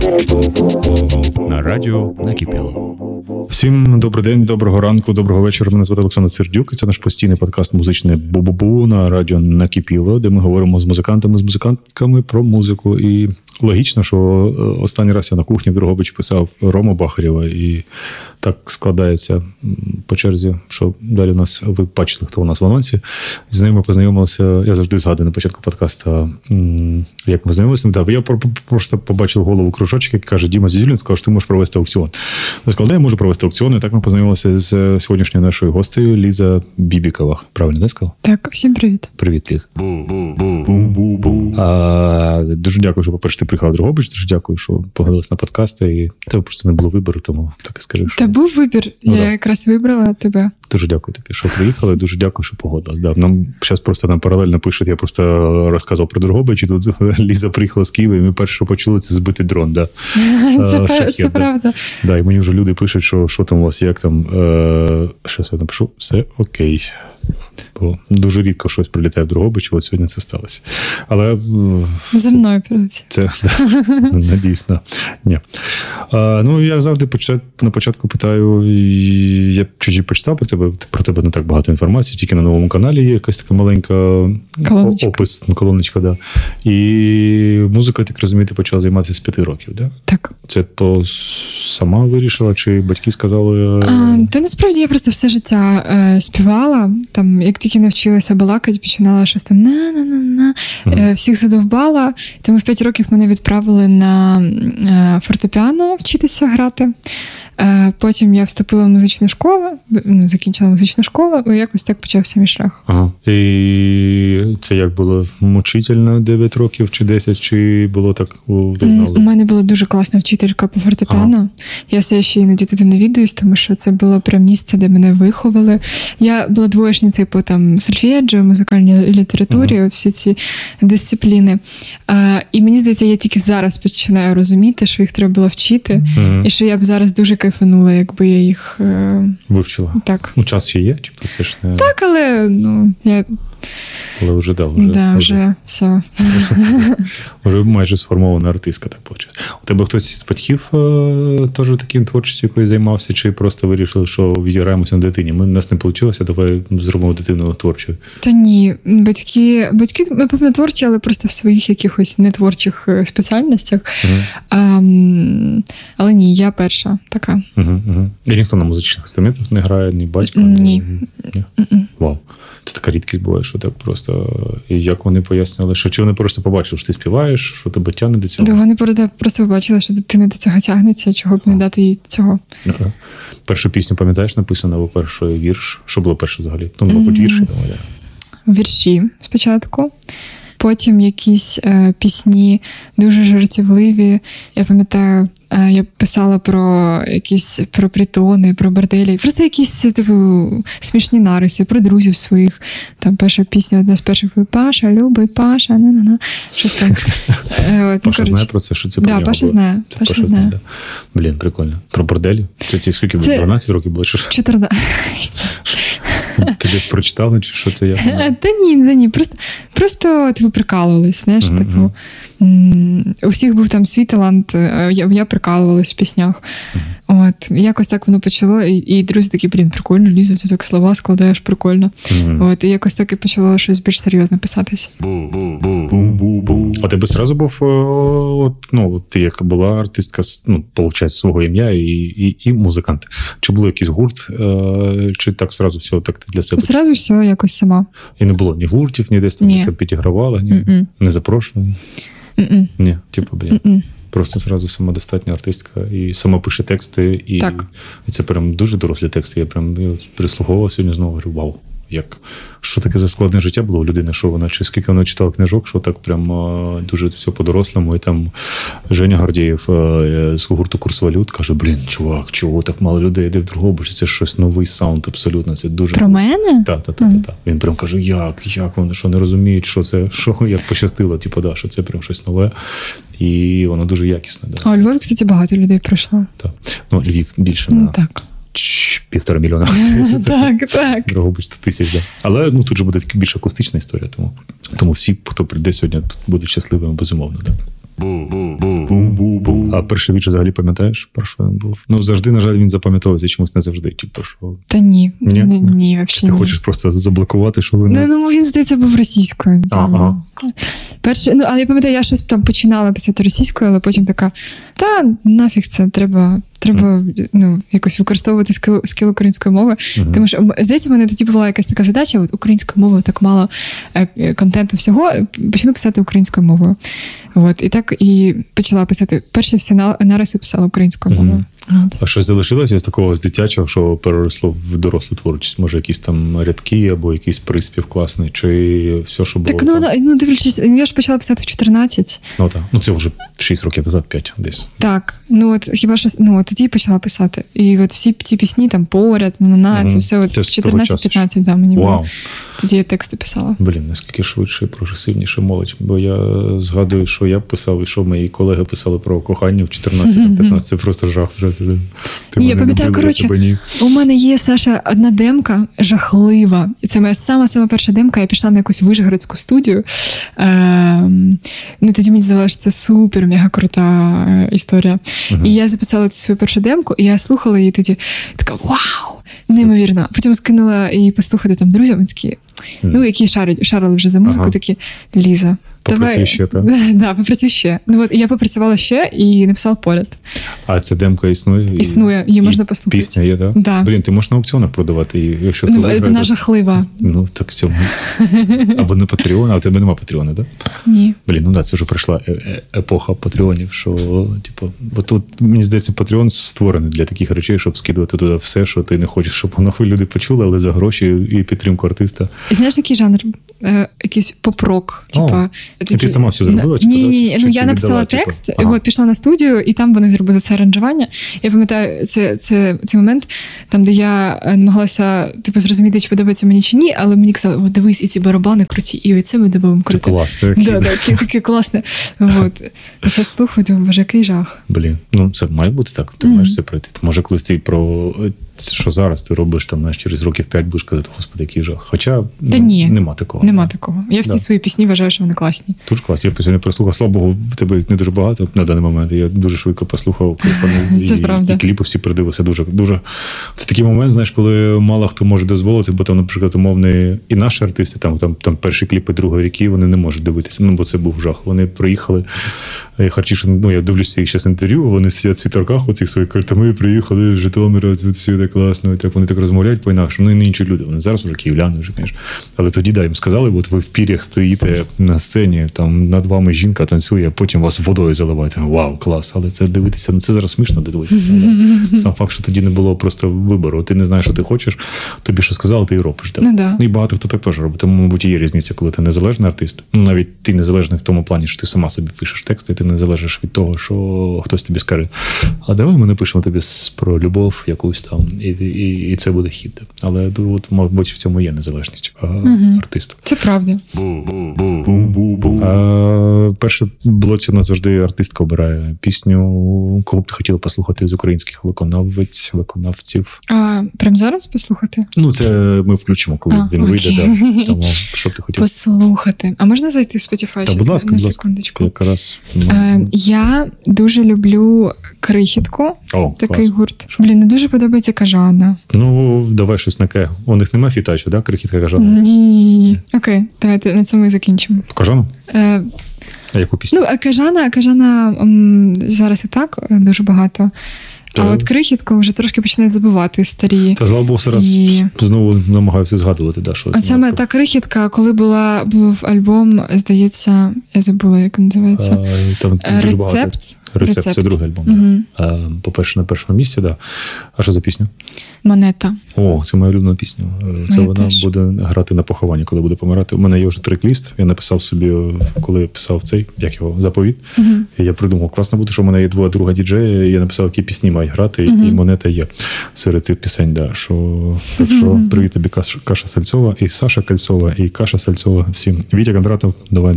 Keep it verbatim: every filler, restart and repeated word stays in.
На радіо накипіло. Всім добрий день, доброго ранку, доброго вечора. Мене звати Олександр Сердюк, і це наш постійний подкаст «Музичне бу-бу-бу» на радіо накипіло, де ми говоримо з музикантами, з музикантками про музику. І логічно, що останній раз я на кухні в Дрогобичі писав Рому Бахарєва, і так складається по черзі, що далі у нас, ви бачили, хто у нас в анонсі. З ними познайомилися, я завжди згадую на початку подкасту, як ми знайомилися. Так, я просто побачив голову кружочок, який каже: Діма Зізюлін сказав, що ти можеш провести аукціон. Я сказав, да, я можу провести аукціон. І так ми познайомилися з сьогоднішньою нашою гостею Ліза Бібікова. Правильно, не сказав? Так, всім привіт. Привіт, Ліз. А, дуже дякую, що, по-перше, ти приїхала в Дрогобич. Дуже дякую, що погодилась на подкасти. І тебе просто не було вибору, тому так і скажи. Що... Та був вибір. Ну, я да. якраз вибрала тебе. Дуже дякую тобі, що приїхали. Дуже дякую, що погодилась. Да, нам зараз просто нам паралельно пишуть. Я просто розказував про Дрогобич, і тут Ліза приїхала з Києва, і ми перше, що почули, це збитий дрон. Да. Це, а, шахет, це да. правда. Да, і мені вже люди пишуть, що, що там у вас, як там. Е, щось я напишу, все окей. Бо дуже рідко щось прилітає в Дрогобич, от сьогодні це сталося. Але за це, мною прилетить. Це, надіюсь, на. Ні. А, ну, я завжди почат, на початку питаю, я чуть-чуть почитав про тебе, про тебе не так багато інформації, тільки на новому каналі є якась така маленька колоночка. опис, колоночка, да. І музикою, так розумію, ти почала займатися з п'яти років, да? Так. Це по сама вирішила, чи батьки сказали? А, та насправді я просто все життя е, співала. Там, як тільки навчилася балакати, починала щось там на-на-на-на, uh-huh. всіх задовбала. Тому в п'ять років мене відправили на е, фортепіано вчитися грати. Е, потім я вступила в музичну школу, ну, закінчила музичну школу, і якось так почався мій шлях. Ага. І це як було мучительно, дев'ять років чи десять, чи було так, ти знала? У мене була дуже класна вчителька по фортепіано. Ага. Я все ще іноді туди навідуюсь, тому що це було прям місце, де мене виховали. Я була двоєчницею по там сольфеджіо, музикальній літературі, ага. от всі ці дисципліни. А, і мені здається, я тільки зараз починаю розуміти, що їх треба було вчити, ага. і що я б зараз дуже кайфанула, якби я їх е... вивчила. Так. Ну, час ще є? Чи це ж не... Так, але ну, я... Але вже, да, вже, да, вже, вже все. Вже майже сформована артистка, так виходить. У тебе хтось з батьків е, теж таким творчістю якою займався, чи просто вирішили, що відіграємося на дитині? Ми, нас не вийшло, давай зробимо дитину творчою. Та ні, батьки, батьки, напевно, творчі, але просто в своїх якихось нетворчих спеціальностях. Угу. А, але ні, я перша така. Угу, угу. І ніхто на музичних інструментах не грає, ні батько? Ні. ні? ні? Вау. Це така рідкість буває, що так просто... І як вони пояснювали, що чи вони просто побачили, що ти співаєш, що тебе тягне до цього? Да, вони просто, просто побачили, що дитина до цього тягнеться, чого б не дати їй цього. Ага. Першу пісню, пам'ятаєш, написано, або перший вірш? Що було перше взагалі? Ну, мабуть, вірші, думаю, я. Вірші спочатку. Потім якісь е, пісні дуже жартівливі. Я пам'ятаю, е, я писала про якісь про притони, про борделі. Просто якісь типу смішні нариси про друзів своїх. Там перша пісня, одна з перших була «Паша, любий, Паша, на-на-на». Щось там. Е, от, Паша ну, знає про це, що це про да, нього Паша знає. Це Паша Паша знає. Да. Блін, прикольно. Про борделі? Це ті скільки було? дванадцять років було? чотирнадцять. Ти десь прочитала, чи що це я? Та ні, та ні. Просто, просто типу, прикалувались, знаєш, uh-huh. типу, м- у всіх був там свій талант, я, я прикалувалась в піснях. Uh-huh. От, якось так воно почало, і, і друзі такі, блін, прикольно, Ліза, ти так слова складаєш, прикольно. Uh-huh. От, і якось так і почало щось більш серйозно писатись. А тебе одразу був, от, ну, ти як була артистка, ну, виходить, свого ім'я і, і, і музикант. Чи було якийсь гурт, чи так одразу все так ти для себе? Зразу все якось сама. І не було ні гуртів, ні десь там ні. підігравала, ні, Mm-mm. не запрошувала? Mm-mm. Ні, типу, блін. Mm-mm. Просто зразу самодостатня артистка і сама пише тексти. І, і це прям дуже дорослі тексти. Я прям я прислуховував сьогодні знову, говорю, вау. Як, що таке за складне життя було у людини, що вона, чи скільки вона читала книжок, що так прям дуже все по-дорослому. І там Женя Гордієв з гурту «Курс валют» каже, блін, чувак, чого так мало людей йде в Дрогобич, це щось новий саунд абсолютно. Це дуже... Про мене? Так, так, так. Mm. Та. Він прям каже, як, як вони, що не розуміють, що це, що як пощастило, типу, да, що це прям щось нове. І воно дуже якісне. Да. А у Львові, кстати, багато людей прийшло. Так. Ну, Львів більше. Ну, на... так. Півтора мільйона. Так, так. Дрогобич сто тисяч, да. Але ну, тут же буде більш акустична історія, тому, тому всі, хто прийде сьогодні, будуть щасливими, безумовно. Да. А перший вірш взагалі пам'ятаєш, про що він був? Ну, завжди, на жаль, він запам'ятовується, чомусь не завжди. Типу, що... Та ні, ні, ні, ні, ні взагалі Ти ні. хочеш просто заблокувати, що ви... Ну, ну, він, здається, був російською. А, ага. Перше, ну, але я пам'ятаю, я щось там починала писати російською, але потім така, та нафіг це, треба... Треба ну, якось використовувати скіл, скіл української мови. Uh-huh. Тому що, здається, в мене тоді була якась така задача, от українською мовою так мало е, контенту всього, почну писати українською мовою. От, і так і почала писати. Перші всі нариси писала українською мовою. Uh-huh. От. А щось залишилося з такого з дитячого, що переросло в дорослу творчість? Може, якісь там рядки або якийсь приспів класний, чи все, що було? Так, ну, там... ну дивлячись, я ж почала писати в чотирнадцять. Ну, так. Ну, це вже шість років назад, п'ять десь. Так, ну, от, хіба що, ну, от тоді почала писати. І от всі ці пісні, там, поряд, на на угу. це все, от в чотирнадцять-п'ятнадцять, да, мені було. Тоді я тексти писала. Блін, наскільки швидше, прогресивніше молодь. Бо я згадую, що я писав, і що мої колеги писали про кохання в чотирнадцять-п'ятнадцять. Це просто жах. Вже ти ні, я пам'ятаю, коротше, у мене є, Саша, одна демка жахлива. І це моя сама-сама перша демка. Я пішла на якусь вишгородську студію. Ем, ну, тоді мені здавалося, що це супер-мега крута історія. Uh-huh. І я записала цю свою першу демку, і я слухала її тоді. Така, вау! Неймовірно. Потім скинула її послухати там друзям, і такі, ну, які шарили, шарили вже за музику, ага. такі, Ліза, попрацюй давай. ще, так? Да, попрацюй ще. Ну, от, і я попрацювала ще і написала поряд. А ця демка існує? Існує, її і можна послухати. Пісня є, так? Да? Блін, ти можеш на аукціонах продавати її, якщо ну, хто виграє. Вона жахлива. Ну, так цьому. Або на Патреон, а у тебе нема Патреона, так? Ні. Блін, ну так, це вже прийшла епоха Патреонів, що, типу, от тут, мені здається, Патреон створений для таких речей, щоб скидувати туди все, що ти не хочеш, щоб воно люди почули, але за гроші і підтримку артиста. І знаєш, який жанр? Е, якийсь поп-рок. Типа, такі... Ти сама все зробила? Ні, ні, ні. Ну, я написала віддала, текст, типу? Ага. От, пішла на студію, і там вони зробили це аранжування. Я пам'ятаю це, це, цей момент, там, де я намагалася типу, зрозуміти, чи подобається мені чи ні, але мені казали, о, дивись, і ці барабани круті, і оце ми добавимо круто. Це класно. Да, да, таке класне. От. Я зараз слухаю, думаю, боже, який жах. Блін, ну це має бути так, ти mm-hmm. маєш це пройти. Може, колись ти про... що зараз ти робиш, там, знаєш, через років п'ять будеш казати, господи, який жах. Хоча Та ну, ні, нема такого. Нема такого. Я всі да. свої пісні вважаю, що вони класні. Дуже класні. Я сьогодні прослухав, слава Богу, в тебе не дуже багато на даний момент. Я дуже швидко послухав. Це і, правда. І кліпи всі придивився. Дуже, дуже... Це такий момент, знаєш, коли мало хто може дозволити, бо там, наприклад, умовний і наші артисти, там, там, там перші кліпи другої ріки, вони не можуть дивитися, ну, бо це був жах. Вони приїхали, Харчишин, ну, я дивлюся їх зараз інтерв'ю, вони сидять в світерках оцих своїх, кажуть, ми приїхали в Житомир, все так класно, і так вони так розмовляють по-інакшому. Ну, і не інші люди. Вони зараз вже київляни, вже, звісно. Але тоді, да, їм сказали, от ви в пір'ях стоїте на сцені, там над вами жінка танцює, а потім вас водою заливають. Вау, клас. Але це дивитися, ну це зараз смішно дивитися. Сам факт, що тоді не було просто вибору. Ти не знаєш, що ти хочеш, тобі що сказали, ти і робиш. Так? Ну, да. І багато хто так теж робить. Тому, мабуть, є різниця, коли ти незалежний артист. Ну, навіть ти незалежний в тому плані, що ти сама собі пишеш тексти, і ти не залежиш від того, що хтось тобі скаже, а давай ми напишемо тобі про любов якусь там, і, і, і це буде хід. Але, от, мабуть, в цьому є незалежність угу. артисту. Це правда. А, перше блоці у нас завжди артистка обирає пісню. Кого б ти хотіла послухати з українських виконавець, виконавців? А, прямо зараз послухати? Ну, це ми включимо, коли а, він окей. вийде. Да. Тому, що б ти хотіла? Послухати. А можна зайти в Spotify? Та, будь ласка, на будь секундочку? Якраз, ну... е, я дуже люблю Крихітку. О, такий клас. гурт. Блін, не дуже подобається Кажана. Ну, давай щось таке. У них немає фітачу, да? Крихітка Кажана? Ні. Окей, давайте на цьому і закінчимо. Кажану? Е, а яку пісню? Ну, Кажана, Кажана м, зараз і так дуже багато. А от Крихітку вже трошки починають забувати старі. Та, слава Богу, зараз і... знову намагаюся згадувати. Да, що а саме та Крихітка, коли була, був альбом, здається, я забула, як він називається. А, там Рецепт. Рецепт, Рецепт, це другий альбом. Угу. А, по-перше, на першому місці, да. А що за пісня? Монета. О, це моя улюблена пісня. Це я вона теж. буде грати на похованні, коли буде помирати. У мене є вже трек-ліст. Я написав собі, коли писав цей, як його, заповіт. Угу. І я придумав, класно буде, що в мене є два друга діджея, і я написав, які пісні мають грати, угу. і Монета є серед цих пісень. Да. Що, так що, угу. Привіт тобі, Каша Сальцова, і Саша Кальцова, і Каша Сальцова. Всім. Вітя Кондратов, давай.